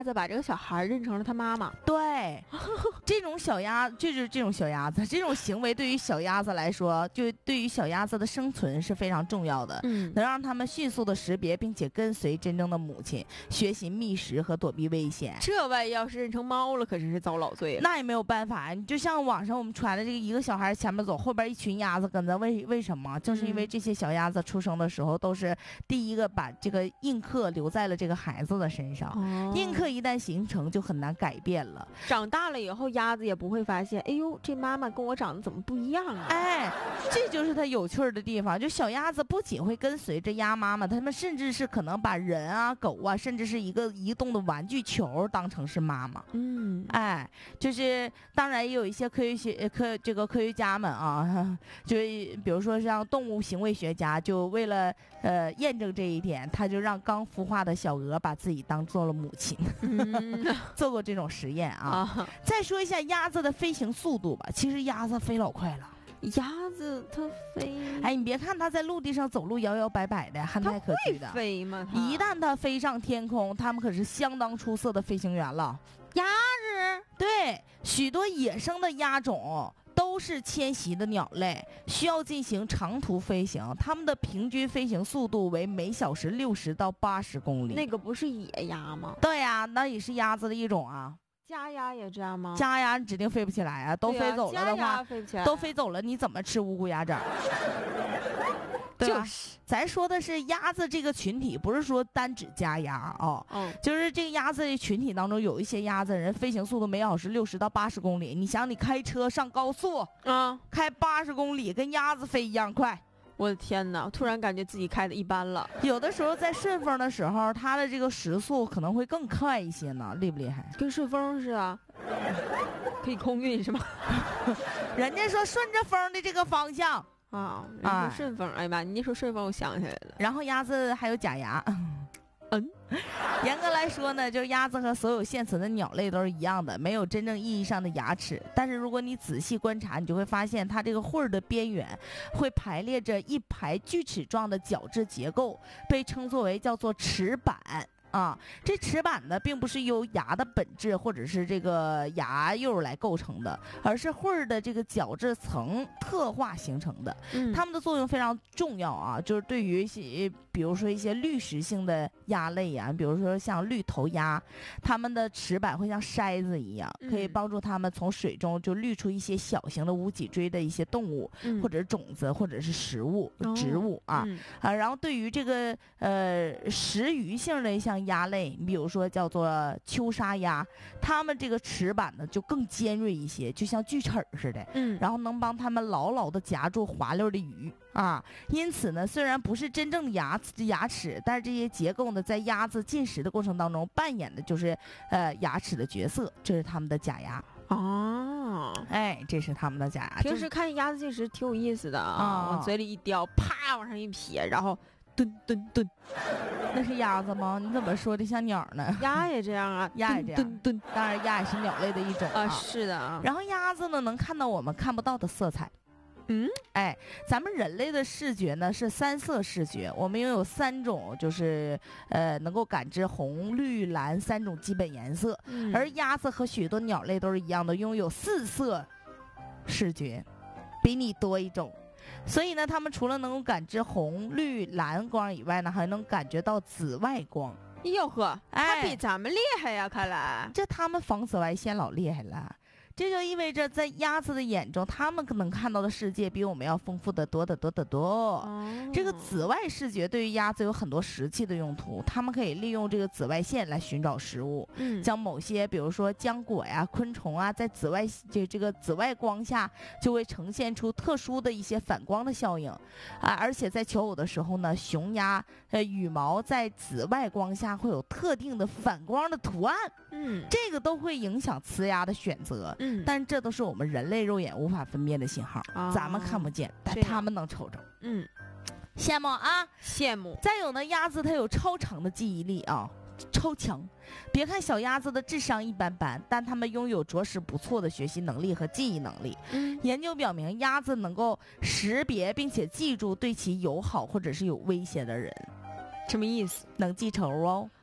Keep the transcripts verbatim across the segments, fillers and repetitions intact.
再把这个小孩认成了他妈妈。 对，这种小鸭就是这种小鸭子，这种行为对于小鸭子来说，就对于小鸭子的生存是非常重要的， 嗯， 能让他们迅速的识别并且跟随真正的母亲，学习觅食和躲避危险。 这万一要是认成猫了，可真是遭老罪了。 那也没有办法，你就像网上我们传的这个一个小孩前面走，后边一群鸭子跟着，为为什么？正是因为这些小鸭子出生的时候都是第一个把这个印刻留在了这个孩子的身上， 哦、 印刻一旦形成就很难改变了。 长大了以后，鸭子也不会发现，哎呦，这妈妈跟我长得怎么不一样啊？ 哎，这就是它有趣的地方。就小鸭子不仅会跟随着鸭妈妈，它们甚至是可能把人啊、狗啊，甚至是一个移动的玩具球当成是妈妈。 嗯， 哎，就是当然也有一些科学学科这个科学家们啊，就比如说像动物行为学家，就为了呃验证这一点，他就让刚孵化的小鹅把自己当做了母亲， 嗯、 做过这种实验啊。 啊， 再说一下鸭子的飞行速度吧，其实鸭子飞老快了。 鸭子它飞， 哎，你别看它在陆地上走路摇摇摆摆的，憨态可掬的， 飞吗？它一旦它飞上天空，它们可是相当出色的飞行员了。 鸭子， 对，许多野生的鸭种都是迁徙的鸟类，需要进行长途飞行，它们的平均飞行速度为每小时六十到八十公里。 那个不是野鸭吗？ 对呀、啊，那也是鸭子的一种啊。 家鸭也这样吗？ 家鸭指定飞不起来啊，都飞走了的话， 飞不起来都飞走了，你怎么吃无骨鸭掌？对吧？ 就是咱说的是鸭子这个群体，不是说单指家鸭哦， 嗯， 就是这个鸭子的群体当中有一些鸭子人飞行速度每小时六十到八十公里，你想你开车上高速啊， 开八十公里，跟鸭子飞一样快。 我的天哪！突然感觉自己开的一般了。 有的时候在顺风的时候，它的这个时速可能会更快一些呢，厉不厉害？ 跟顺风似的，可以空运是吗？ 人家说顺着风的这个方向啊，人说顺风，哎呀妈，你一说顺风，我想起来了。 然后鸭子还有假牙。 嗯， 严格来说呢，就是鸭子和所有现存的鸟类都是一样的，没有真正意义上的牙齿。但是如果你仔细观察，你就会发现它这个喙儿的边缘会排列着一排锯齿状的角质结构，被称作为叫做齿板。啊，这齿板呢，并不是由牙的本质或者是这个牙釉来构成的，而是喙儿的这个角质层特化形成的。 嗯， 它们的作用非常重要啊，就是对于一些，比如说一些滤食性的鸭类呀、啊，比如说像绿头鸭，它们的齿板会像筛子一样，可以帮助它们从水中就滤出一些小型的无脊椎的一些动物， 嗯、 或者是种子，或者是食物、 哦、 植物啊、 嗯、 啊。然后对于这个呃食鱼性的像鸭类，你比如说叫做秋沙鸭，它们这个齿板呢就更尖锐一些，就像锯齿似的， 嗯， 然后能帮它们牢牢地夹住滑溜的鱼啊。因此呢，虽然不是真正的牙牙齿，但是这些结构呢，在鸭子进食的过程当中扮演的就是呃牙齿的角色，这是它们的假牙。 哦， 哎，这是他们的假牙。 平时看鸭子进食挺有意思的啊，往嘴里一叼，啪往上一撇，然后蹲蹲蹲。 那是鸭子吗？你怎么说的像鸟呢？ 鸭也这样啊， 鸭也这样。 蹲蹲蹲。 当然，鸭也是鸟类的一种啊。 啊，是的啊。 然后鸭子呢，能看到我们看不到的色彩。 嗯， 哎，咱们人类的视觉呢是三色视觉，我们拥有三种，就是呃能够感知红、绿、蓝三种基本颜色， 嗯、 而鸭子和许多鸟类都是一样的，拥有四色视觉，比你多一种。所以呢，它们除了能够感知红、绿、蓝光以外呢，还能感觉到紫外光。 哟呵， 哎， 它比咱们厉害呀！看来这它们防紫外线老厉害了。这就意味着，在鸭子的眼中，它们能看到的世界比我们要丰富得多得多得多。 哦、 这个紫外视觉对于鸭子有很多实际的用途，它们可以利用这个紫外线来寻找食物， 嗯， 像某些比如说浆果呀、昆虫啊，在紫外这这个紫外光下就会呈现出特殊的一些反光的效应啊，而且在求偶的时候呢，雄鸭呃羽毛在紫外光下会有特定的反光的图案， 嗯， 这个都会影响雌鸭的选择。 嗯， 但这都是我们人类肉眼无法分辨的信号， 哦、 咱们看不见，但他们能瞅着。 嗯， 羡慕啊， 羡慕。 再有呢，鸭子它有超长的记忆力啊，超强。别看小鸭子的智商一般般，但它们拥有着实不错的学习能力和记忆能力。 嗯， 研究表明，鸭子能够识别并且记住对其友好或者是有威胁的人。 什么意思？ 能记仇哦。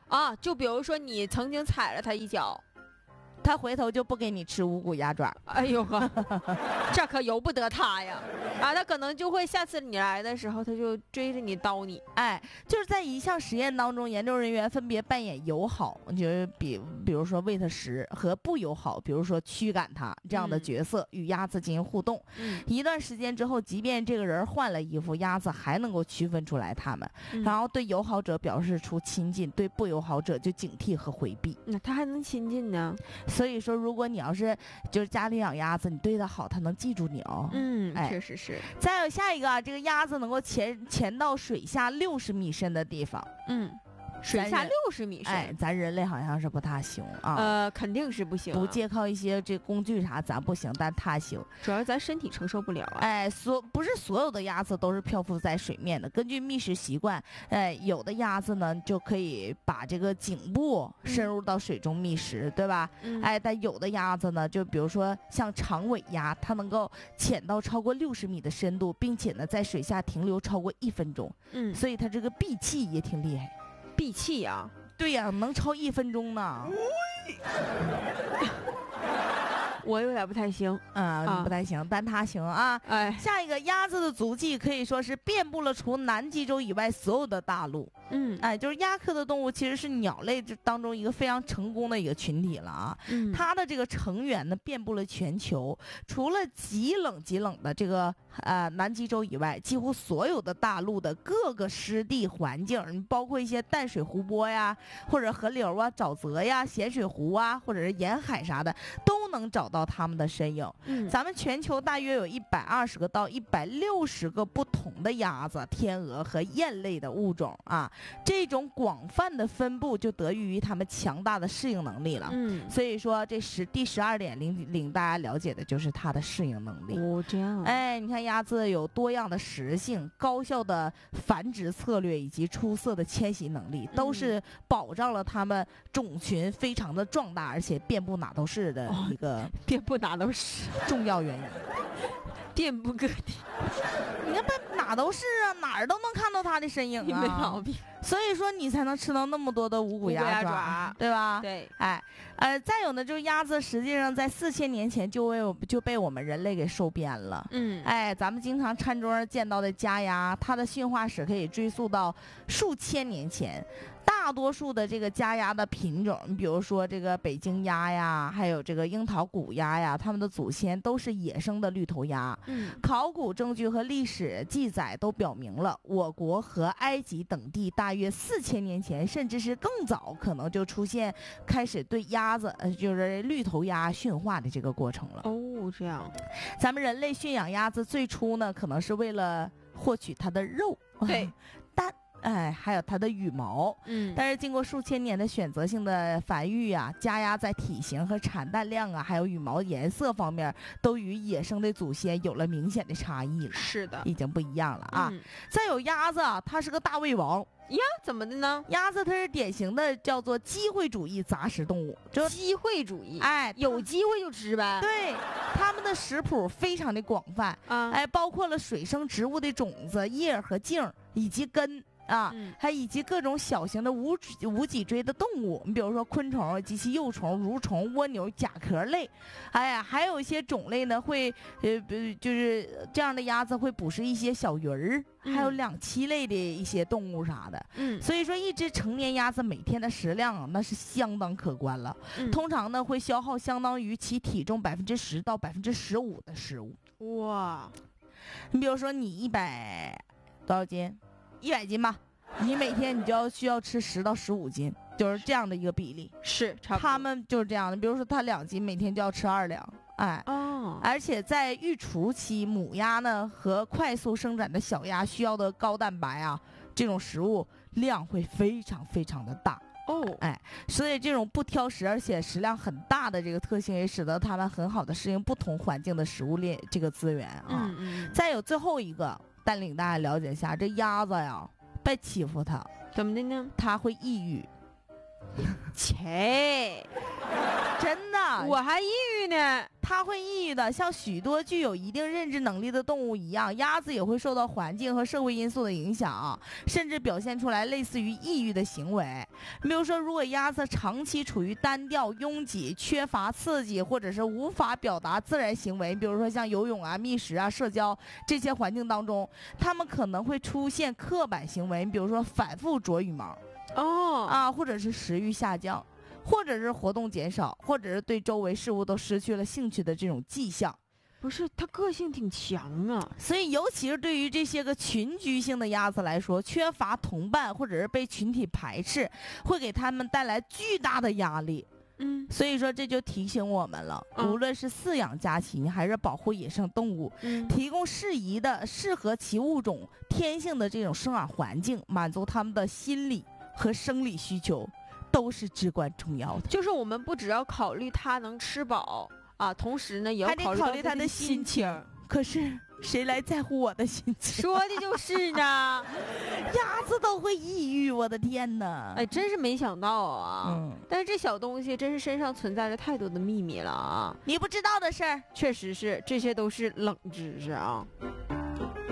啊，就比如说你曾经踩了它一脚， 他回头就不给你吃五谷鸭爪。 哎呦呵，这可由不得他呀！啊，他可能就会下次你来的时候，他就追着你叨你。 哎，就是在一项实验当中，研究人员分别扮演友好，就是比比如说喂它食，和不友好，比如说驱赶它这样的角色，与鸭子进行互动。 嗯， 一段时间之后，即便这个人换了衣服，鸭子还能够区分出来它们， 嗯、 然后对友好者表示出亲近，对不友好者就警惕和回避。 那他还能亲近呢？ 所以说，如果你要是就是家里养鸭子，你对它好，它能记住你哦。 嗯， 哎， 确实是。 再有下一个啊，这个鸭子能够潜潜到水下六十米深的地方。 嗯，水下六十米深， 哎，咱人类好像是不大行啊。 呃，肯定是不行、啊， 不借靠一些这工具啥，咱不行，但它行。 主要是咱身体承受不了啊。 哎，所不是所有的鸭子都是漂浮在水面的。根据觅食习惯，哎，有的鸭子呢就可以把这个颈部深入到水中觅食，嗯、对吧？ 嗯、 哎，但有的鸭子呢，就比如说像长尾鸭，它能够潜到超过六十米的深度，并且呢在水下停留超过一分钟。 嗯， 所以它这个闭气也挺厉害。 闭气呀？ 对呀，能超一分钟呢。 我有点不太行， 嗯， 啊、 不太行，但它行啊。 哎， 下一个鸭子的足迹可以说是遍布了除南极洲以外所有的大陆。 嗯， 哎，就是鸭科的动物其实是鸟类当中一个非常成功的一个群体了啊。 嗯， 它的这个成员呢遍布了全球，除了极冷极冷的这个呃南极洲以外，几乎所有的大陆的各个湿地环境，包括一些淡水湖泊呀，或者河流啊、沼泽呀、咸水湖啊，或者是沿海啥的，都能找到它们的身影。 嗯， 咱们全球大约有一百二十个到一百六十个不同的鸭子、天鹅和雁类的物种啊。这种广泛的分布就得益于它们强大的适应能力了。 嗯， 所以说这十第十二点领领大家了解的就是它的适应能力。 哦，这样。 哎，你看鸭子有多样的食性、高效的繁殖策略以及出色的迁徙能力，都是保障了它们种群非常的壮大，而且遍布哪都是的一个、 哦、遍布哪都是重要原因。 遍布各地， 你看，哪都是啊，哪儿都能看到它的身影啊， 没毛病。 所以说你才能吃到那么多的五谷鸭爪，对吧？ 对， 哎，呃，再有呢，就是鸭子实际上在四千年前就为就被我们人类给收编了。 嗯， 哎，咱们经常餐桌上见到的家鸭，它的驯化史可以追溯到数千年前。大多数的这个家鸭的品种，比如说这个北京鸭呀，还有这个樱桃谷鸭呀，它们的祖先都是野生的绿头鸭。 嗯， 考古证据和历史记载都表明了，我国和埃及等地大约四千年前，甚至是更早，可能就出现开始对鸭子，呃，就是绿头鸭驯化的这个过程了。 哦，这样。 咱们人类驯养鸭子最初呢，可能是为了获取它的肉。 对， 但。哎，还有它的羽毛， 嗯， 但是经过数千年的选择性的繁育啊，家鸭在体型和产蛋量啊，还有羽毛颜色方面，都与野生的祖先有了明显的差异了。 是的， 已经不一样了啊。 嗯、 再有鸭子啊，它是个大胃王呀，怎么的呢？ 鸭子它是典型的叫做机会主义杂食动物，就机会主义， 哎， 有机会就吃呗。 对，它们的食谱非常的广泛啊， 哎，包括了水生植物的种子、叶和茎以及根。啊， 嗯、 还以及各种小型的无无脊椎的动物，你比如说昆虫及其幼虫、蠕虫、蜗牛、甲壳类，哎呀，还有一些种类呢会，呃，就是这样的鸭子会捕食一些小鱼儿， 嗯、 还有两栖类的一些动物啥的。 嗯， 所以说一只成年鸭子每天的食量啊，那是相当可观了。 嗯、 通常呢会消耗相当于其体重百分之十到百分之十五的食物。 哇， 你比如说你一百多少斤？一百斤吧，你每天你就要需要吃十到十五斤，就是这样的一个比例。 是，差不多。 他们就是这样的，比如说他两斤，每天就要吃二两。哎， 哦， 而且在育雏期，母鸭呢和快速生长的小鸭需要的高蛋白啊，这种食物量会非常非常的大。 哦， 哎，所以这种不挑食而且食量很大的这个特性，也使得它们很好的适应不同环境的食物链这个资源啊。 嗯嗯。 再有最后一个。带领大家了解一下，这鸭子呀，别欺负它， 怎么的呢？ 它会抑郁。 切， 真的， 我还抑郁呢。 它它会抑郁的。像许多具有一定认知能力的动物一样，鸭子也会受到环境和社会因素的影响，甚至表现出来类似于抑郁的行为。比如说，如果鸭子长期处于单调、拥挤、缺乏刺激，或者是无法表达自然行为，比如说像游泳啊、觅食啊、社交这些环境当中，它们可能会出现刻板行为，比如说反复啄羽毛， 哦啊，或者是食欲下降，或者是活动减少，或者是对周围事物都失去了兴趣的这种迹象。 不是，它个性挺强啊。 所以，尤其是对于这些个群居性的鸭子来说，缺乏同伴或者是被群体排斥，会给他们带来巨大的压力。 嗯所以说，这就提醒我们了， 嗯无论是饲养家禽还是保护野生动物， 嗯， 提供适宜的、适合其物种天性的这种生长环境，满足他们的心理和生理需求，都是至关重要的。 就是我们不只要考虑它能吃饱啊，同时呢也要还得考虑到考虑他的它心心情。可是谁来在乎我的心情？ 说的就是呢。 鸭子都会抑郁，我的天哪！ 哎，真是没想到啊。 嗯， 但是这小东西真是身上存在着太多的秘密了啊！ 你不知道的事儿。 确实是，这些都是冷知识啊。